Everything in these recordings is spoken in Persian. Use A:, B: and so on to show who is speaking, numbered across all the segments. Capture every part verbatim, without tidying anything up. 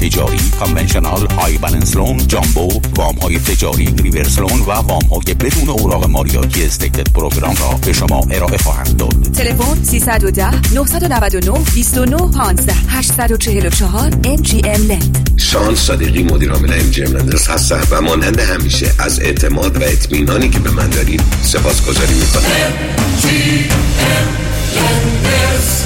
A: تجاری، کانونشنال، های بالانس لون، جامبو، وام های تجاری، ریورس لون و وام های بدون اوراق مالیاتی استیتد پروگرام را به شما ارائه خواهند داد.
B: تلفن سیصد و ده نه نه نه دو نه پانزده هشت چهار چهار ام جی ام لند.
C: شان صادقی مدیر عامل ام جی ام لندرز هستم و مانند همیشه از اعتماد و اطمینانی که به من دارید سپاسگزاری میکنم. ام جی ام لندرز.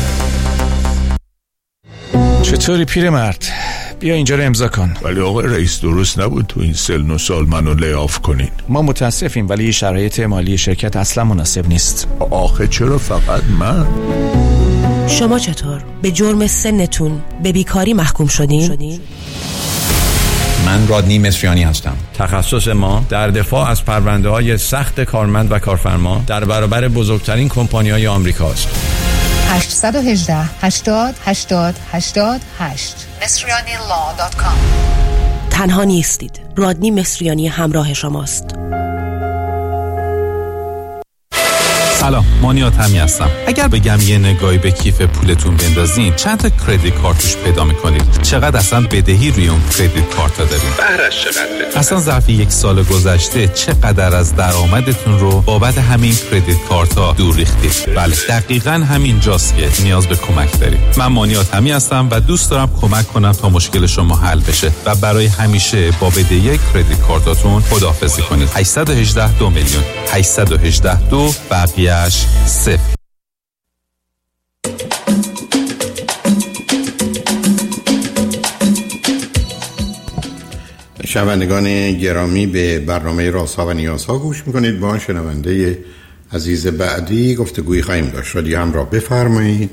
D: چطوری پیرمرد؟ بیا اینجا رو امضا کن.
E: ولی آقای رئیس درست نبود تو این سن و سال منو لی‌آف کنین.
D: ما متاسفیم ولی شرایط مالی شرکت اصلا مناسب نیست.
E: آخه چرا فقط من؟
F: شما چطور؟ به جرم سنتون به بیکاری محکوم شدین؟
G: من رادنی مصریانی هستم. تخصص ما در دفاع از پرونده‌های سخت کارمند و کارفرما در برابر بزرگترین کمپانی‌های آمریکاست.
H: هشت یک هشت هشتاد هشتاد هشتاد هشت مصریانی لا دات کام.
F: تنها نیستید. رادنی مصریانی همراه شماست.
I: سلام، مانیات همی هستم. اگر بگم یه نگاهی به کیف پولتون بندازین چند تا کردیت کارتوش پیدا میکنید؟ چقدر اصلا بدهی روی اون کردیت کارتا دارین؟
C: بهرش چقدر؟
I: اصلا ظرف یک سال گذشته چقدر از درآمدتون رو بابت همین کردیت کارتا دور ریختید؟ بله، دقیقاً همین جاست که نیاز به کمک دارید. من مانیات همی هستم و دوست دارم کمک کنم تا مشکل شما حل بشه و برای همیشه با بدهی کردیت کارتاتون خداحافظی کنید. هشت یک هشت دو میلیون هشت یک هشت دو بقیه صفر.
J: شنوندگان گرامی به برنامه رازها و نیازها گوش میکنید. با شنونده عزیز بعدی گفتگویی خواهیم داشت. رادیو همراه، بفرمایید.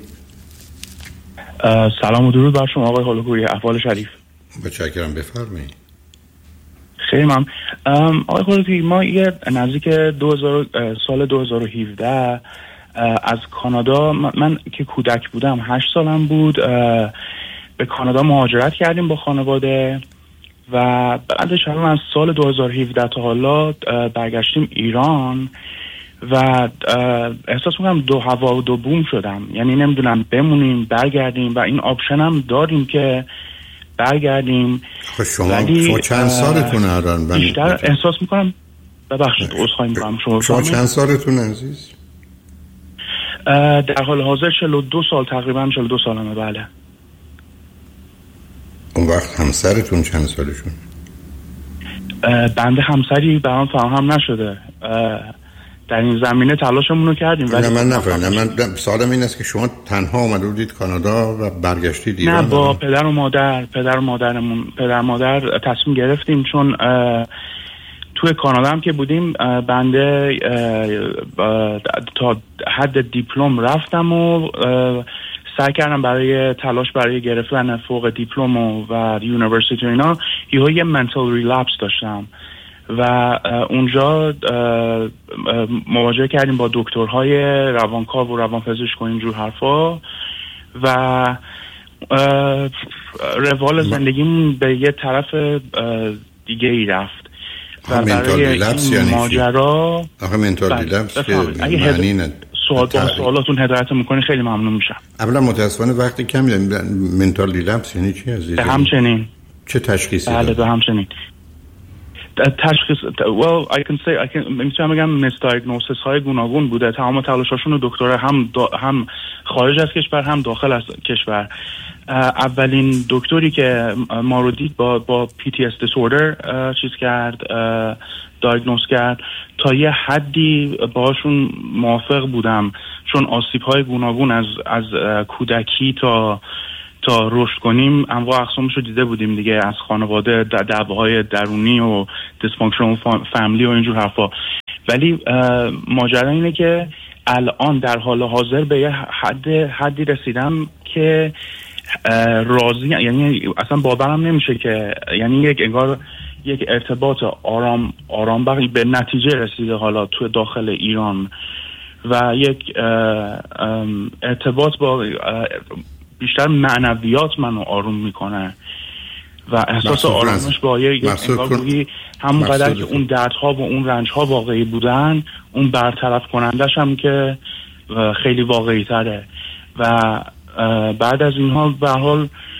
K: سلام و درود بر شما آقای هولوگوی، احوال شریف.
J: متشکرم، بفرمایید.
K: خیلی ممنون آقای هولوگوی. ما یه نزدیک دو هزار سال دو هزار و هفده از کانادا، من که کودک بودم هشت سالم بود، به کانادا مهاجرت کردیم با خانواده و بعدش هم از سال دو هزار و هفده تا حالا برگشتیم ایران و احساس میکنم دو هوا و دو بوم شدم. یعنی نمیدونم بمونیم برگردیم و این آپشن هم داریم که برگردیم.
J: خب شما, شما چند سالتون الان؟
K: بیشتر احساس میکنم ببخشید عذرخواهی میکنم. شما,
J: شما چند سالتون عزیز؟
K: در حال حاضر چهل و دو سال، تقریبا چهل و دو سالمه. بله.
J: اون وقت همسرتون چند سالشون؟
K: بنده همسری برام فراهم نشده. در این زمینه تلاشمون رو کردیم.
J: نه من نفهمیدم. من سوالم این است که شما تنها اومده بودید کانادا و برگشتید ایران؟
K: نه، با پدر و مادر پدر و مادرمون پدر مادر تصمیم گرفتیم، چون توی کانادا هم که بودیم بنده تا حد دیپلم رفتم و سعی کردم برای تلاش برای گرفتن فوق دیپلم و یونیورسیتی و اینا یه یه منتال ریلپس داشتم و اونجا مواجهه کردیم با دکترهای روانکاو و روانپزشک و اینجور حرفا و روال زندگیمون به یه طرف دیگه ای رفت و برای این ماجرا
J: آخه منتال ریلپس که معنی ند
K: سوال با سوالاتون هدایت میکنی خیلی ممنون میشم.
J: اولا متاسفانه وقتی کمی داریم. منتال ریلپس یعنی چی عزیز؟
K: به همچنین.
J: چه تشخیصی؟
K: بله به همچنین تشخیص well I can say I can میتونم بگم میسدایگنوسیس های گوناگون بوده. تمام تلاشاشون دکترها هم دا هم خارج از کشور هم داخل از کشور. اولین دکتری که ما رو دید با با پی تی اس دیسوردر چیز کرد، دایگنوز کرد. تا یه حدی باشون موافق بودم، چون آسیب های گوناگون از از کودکی تا تا رشد کنیم انواع اقسامش رو دیده بودیم دیگه، از خانواده، دعواهای درونی و دیسفانکشنال فامیلی و اینجور حرفا. ولی ماجرا اینه که الان در حال حاضر به یه حد حدی رسیدم که راضی، یعنی اصلا باورم نمیشه که یعنی یک انگار یک ارتباط آرام آرام بقی به نتیجه رسیده حالا تو داخل ایران و یک ارتباط با بیشتر معنویات منو آروم میکنه و احساس آرامش با یک انگار گویی همونقدر که اون دردها و اون رنجها واقعی بودن، اون برطرف کنندش هم که خیلی واقعی تره و بعد از اینها به حال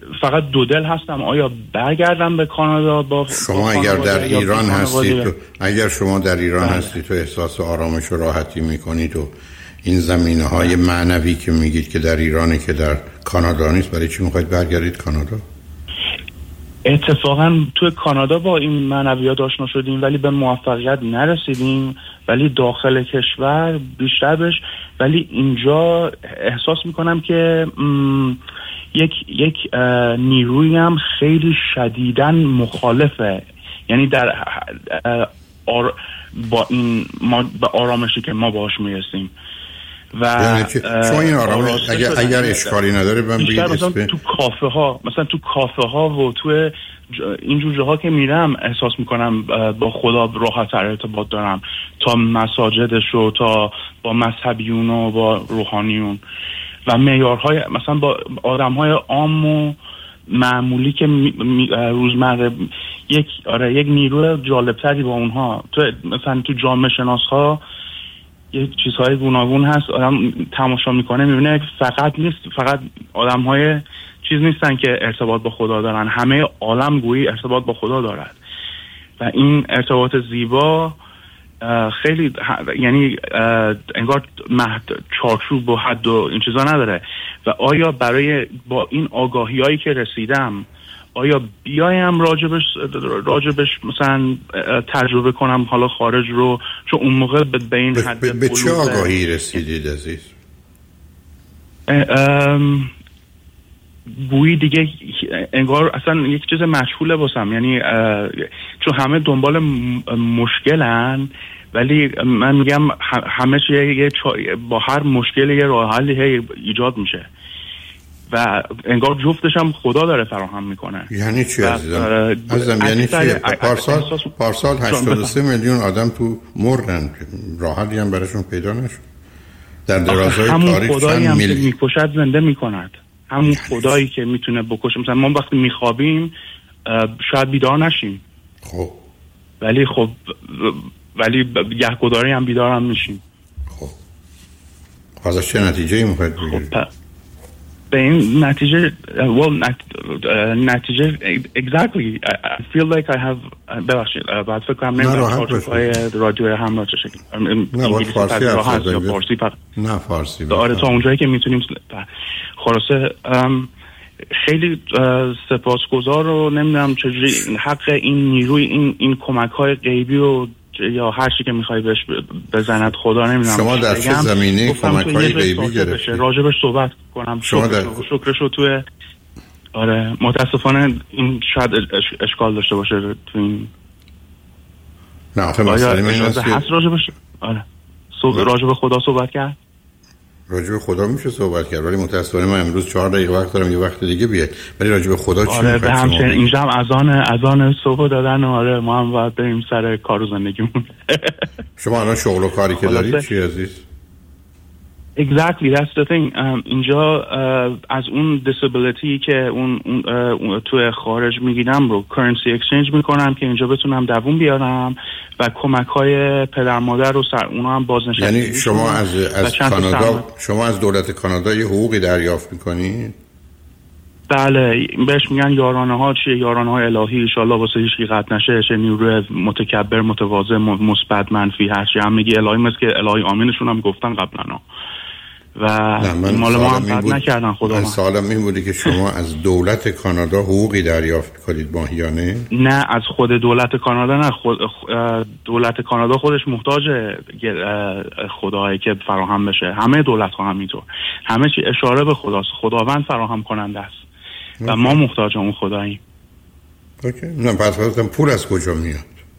K: فقط دو دل هستم آیا برگردم به کانادا با
J: شما اگر در ایران هستید، اگر شما در ایران بله. هستید تو احساس آرامش و راحتی میکنید و این زمینه‌های معنوی که میگید که در ایرانه که در کانادا نیست، برای چی میخواید برگردید کانادا؟
K: اتفاقا تو کانادا با این معنویات آشنا شدیم ولی به موفقیت نرسیدیم، ولی داخل کشور بیشتر بش، ولی اینجا احساس میکنم که یک یک نیروی هم خیلی شدیداً مخالفه، یعنی در آر با این ما به آرامشی که ما باهاش میرسیم و
J: یعنی شما این آرامش اگر اگر اشکالی نداره من بگید
K: مثلا تو کافه ها مثلا تو کافه ها و تو اینجور جاها که میرم احساس میکنم با خدا راحت‌تر ارتباط دارم تا مساجدش و تا با مذهبیون و با روحانیون و معیارهای مثلا با آدم‌های عام و معمولی که روزمره یک آره یک نیروی جالبتری با اونها. تو مثلا تو جامعه شناس‌ها یه چیزهای گوناگون هست، آدم تماشا میکنه میبینه فقط نیست فقط آدم‌های چیز نیستن که ارتباط با خدا دارن، همه عالم گویی ارتباط با خدا دارد و این ارتباط زیبا خیلی یعنی انگار مهد چارچوب و حد و این چیزا نداره و آیا برای با این آگاهیایی که رسیدم آیا بیایم راجبش راجبش مثلا تجربه کنم حالا خارج رو، چون اون موقع به این حد
J: به, به چه آگاهی رسیدید عزیز؟
K: گویی دیگه انگار اصلا یک چیز مشغوله باسم، یعنی چون همه دنبال مشکلن ولی من میگم همه چیه با هر مشکل یه راه حلی ایجاد میشه و انگار جفتش هم خدا داره فراهم میکنه.
J: یعنی چی عزیزم؟ عزیزم یعنی چی؟ پارسال پارسال هشتاد و سه میلیون آدم تو مردن، راه حلی هم براشون پیدا نشد. در درازای تاریخ
K: خدایی هم
J: میل...
K: که میکشد زنده میکند، همون خدایی که میتونه بکشه. مثلا ما وقتی میخوابیم شاید بیدار نشیم
J: خب
K: ولی خب ولی گهگداری هم بیدار هم میشیم.
J: خب ازش چه نتیجه میخواید بگیرید؟
K: خب به این نتیجه well نتیجه exactly I feel like I have ببخشید بعد فکر کنم نمیدونم رادیو همراه چه شکلی
J: نه باید فارسی هست
K: یا فارسی پر
J: نه فارسی
K: آره تا اونجایی که میتونیم. خلاصه خیلی سپاسگزار و نمیدونم چجوری حق این نیروی این این کمک های غیبی و یا هر چی که میخوای بهش بزند خدا نمیدونم
J: شما در چه زمینه کمک های غیبی گرفتید؟
K: راجبش صحبت کنم.
J: شما در
K: شکرشو توی آره متاسفانه این شاید اشکال داشته باشه تو این
J: نه آخه مسئله این
K: هست هست راجبش آره راجب خدا صحبت کرد.
J: راجب خدا میشه صحبت کرد ولی متاسفانه من امروز چهار دقیقه وقت دارم یه وقت دیگه بیاد، ولی راجب خدا چی
K: آره
J: میخواید
K: شما بگید؟ اینجا هم اذان اذان صبح دادن و آره ما هم باید بریم سر کار و زندگیمون.
J: شما الان شغل و کاری که دارید چی عزیز؟
K: Exactly that's the thing. um, اینجا uh, از اون disability که اون, اون uh, توی خارج میگیرم رو currency exchange میکنم که اینجا بتونم دووم بیارم و کمک های پدر مادر رو سر اونا هم بازنشسته.
J: یعنی شما از از کانادا شما از دولت کانادا یه حقوقی دریافت میکنید؟
K: بله بهش میگن یارانه ها چیه، یارانه های الهی. ان شاء الله واسه هیچ کی قطع نشه، چه نیروی متکبر متواضع مثبت منفی هر چی هم میگی الهی، مثل که الهی آمینشون هم گفتن قبلا و مال ما هم قطع نکردن خدا.
J: من سوالم این بودی که شما از دولت کانادا حقوقی دریافت کنید ماهیانه؟
K: نه از خود دولت کانادا نه، خود دولت کانادا خودش محتاج خدایی که فراهم بشه. همه دولت ها همینطور، همه چی اشاره به خداست، خداوند فراهم کننده است و اوکی. ما محتاج اون خداییم.
J: اوکی. نه پس گفتم پول از کجا میاد؟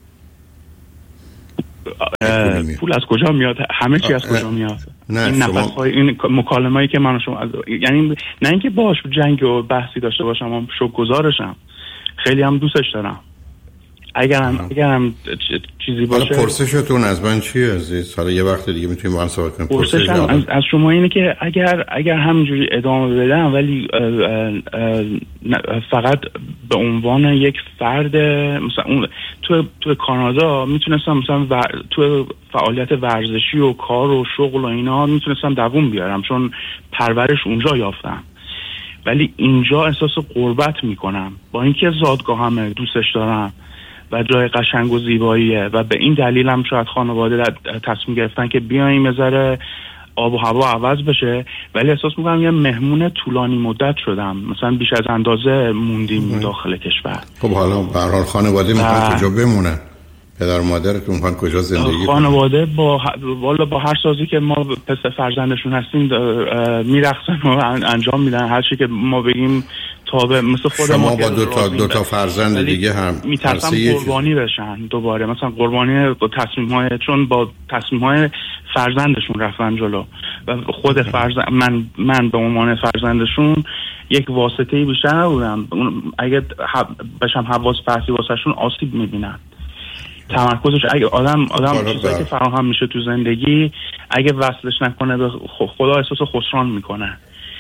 K: پول از کجا میاد؟ همه چی از کجا میاد؟
J: نه
K: این
J: شما...
K: نفس‌های این مکالمه‌ای که من و شما از... یعنی نه اینکه باش جنگ و بحثی داشته باشم، من شکرگزارشم، خیلی هم دوستش دارم. اگرم اگرم چیزی باشه.
J: حالا پرسشتون از من چیه عزیز؟ حالا یه وقت دیگه میتونیم با هم صحبت کنیم.
K: پرسشم از, از شما اینه که اگر اگر همینجوری ادامه بدم ولی اه اه اه فقط به عنوان یک فرد مثلا اون تو تو کانادا میتونستم مثلا ور... تو فعالیت ورزشی و کار و شغل و اینا میتونستم دووم بیارم چون پرورش اونجا یافتم. ولی اینجا احساس غربت میکنم، با اینکه زادگاهمه، دوستش دارم و جای قشنگ و زیباییه و به این دلیلم شاید خانواده تصمیم گرفتن که بیایم یه ذره آب و هوا عوض بشه، ولی احساس میکنم یه مهمون طولانی مدت شدم، مثلا بیش از اندازه موندیم داخل کشور.
J: خب حالا به هر حال خانواده میخوان کجا بمونن؟ پدر و مادرتون میخوان کجا زندگی
K: خانواده با والا با هر سازی که ما پسر فرزندشون هستیم میرقصن و انجام میدن، هر چی که ما بگیم تابع مثل خود
J: شما
K: ما
J: با دو تا دو تا فرزند دیگه هم
K: میترسم قربانی بشن دوباره، مثلا قربانی با تصمیم های، چون با تصمیم های فرزندشون رفتن جلو و خود فرزند من من به عنوان فرزندشون یک واسطه‌ای بیشتر نبودم، اگه بشم حواس پرتی واسهشون آسیب میبینن. تمرکزش اگه آدم آدم چیزایی که فراهم میشه تو زندگی اگه وصلش نکنه به خدا احساس خسران میکنه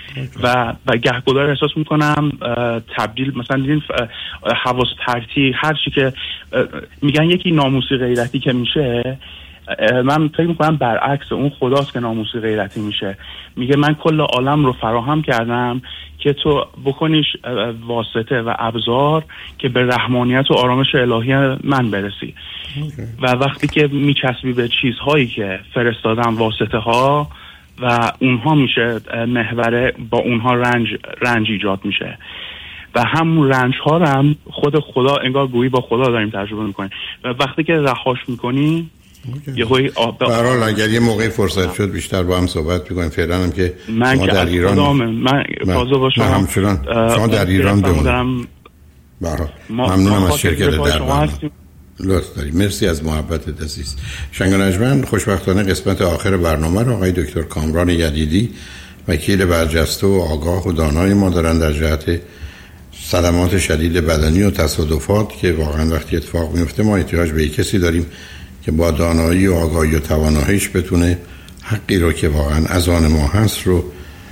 K: و و گهگدار احساس میکنم تبدیل، مثلا دیدین حواس پرتی هر چی که میگن یکی ناموسی غیرتی که میشه، من فکر میکنم برعکس اون خداست که ناموسی غیرتی میشه. میگه من کل عالم رو فراهم کردم که تو بکنیش واسطه و ابزار که به رحمانیت و آرامش الهی من برسی. okay. و وقتی که میچسبی به چیزهایی که فرستادم واسطه ها و اونها میشه محوره، با اونها رنج رنج ایجاد میشه و همون رنج ها رو هم خود خدا انگار گویی با خدا داریم تجربه میکنیم و وقتی که رهاش میکنی یه هوی آب
J: برحال اگر یه موقع فرصت شد بیشتر با هم صحبت میکنیم. فعلا هم که
K: من
J: شما
K: که
J: در ایران
K: من فازو باشم
J: من همچنان شما در ایران بمونید. برحال ممنونم از شرکت در برنامه، لطف دارید. مرسی از محبت عزیز. شنگ و نجمن خوشبختانه قسمت آخر برنامه رو آقای دکتر کامران یدیدی، وکیل برجسته و آگاه و دانای ما دارن در جهت صدمات شدید بدنی و تصادفات که واقعا وقتی اتفاق میفته ما احتیاج به کسی داریم که با دانایی و آگاهی و تواناییش بتونه حقی رو که واقعا از آن ما هست رو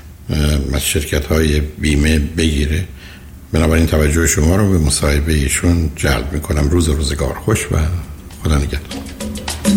J: از شرکت‌های بیمه بگیره. بنابراین توجه شما رو به مصاحبه ایشون جلب میکنم. روز و روزگار خوش و خدا نگهدار.